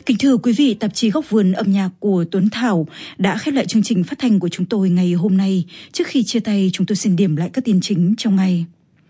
Kính thưa quý vị, tạp chí Góc vườn âm nhạc của Tuấn Thảo đã khép lại chương trình phát thanh của chúng tôi ngày hôm nay. Trước khi chia tay, chúng tôi xin điểm lại các tin chính trong ngày.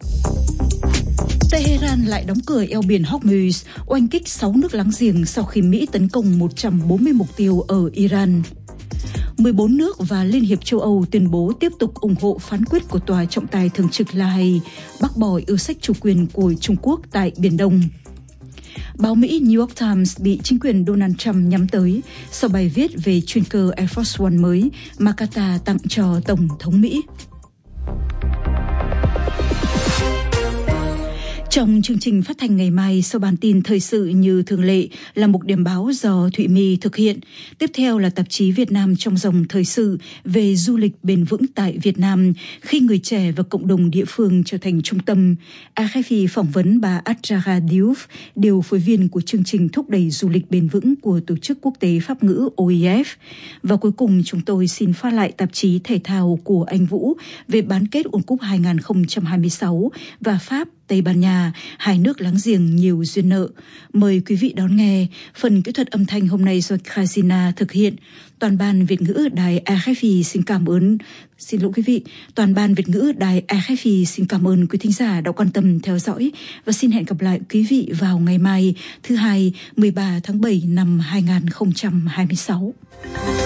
Tehran lại đóng cửa eo biển Hormuz, oanh kích 6 nước láng giềng sau khi Mỹ tấn công 140 mục tiêu ở Iran. 14 nước và Liên hiệp châu Âu tuyên bố tiếp tục ủng hộ phán quyết của Tòa trọng tài thường trực La Hay bác bỏ yêu sách chủ quyền của Trung Quốc tại Biển Đông. Báo Mỹ New York Times bị chính quyền Donald Trump nhắm tới sau bài viết về chuyên cơ Air Force One mới mà Qatar tặng cho Tổng thống Mỹ. Trong chương trình phát thanh ngày mai, sau bản tin thời sự như thường lệ là mục điểm báo do Thụy My thực hiện. Tiếp theo là tạp chí Việt Nam trong dòng thời sự về du lịch bền vững tại Việt Nam khi người trẻ và cộng đồng địa phương trở thành trung tâm. RFI phỏng vấn bà Adjara Diouf, điều phối viên của chương trình thúc đẩy du lịch bền vững của Tổ chức Quốc tế Pháp ngữ OIF. Và cuối cùng chúng tôi xin phát lại tạp chí thể thao của anh Vũ về bán kết World Cup 2026 và Pháp Tây Ban Nha, hai nước láng giềng nhiều duyên nợ. Mời quý vị đón nghe. Phần kỹ thuật âm thanh hôm nay do Khazina thực hiện. Toàn ban Việt ngữ Đài RFI xin cảm ơn. Xin lỗi quý vị. Toàn ban Việt ngữ Đài RFI xin cảm ơn quý thính giả đã quan tâm theo dõi và xin hẹn gặp lại quý vị vào ngày mai thứ Hai 13 tháng 7 năm 2026.